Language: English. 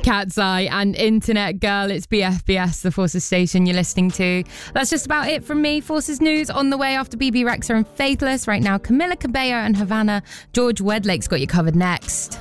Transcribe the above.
Cat's Eye and Internet Girl. It's BFBS, the Forces station you're listening to. That's just about it from me. Forces News on the way after BB Rexa and Faithless. Right now, Camila Cabello and Havana. George Wedlake's got you covered next.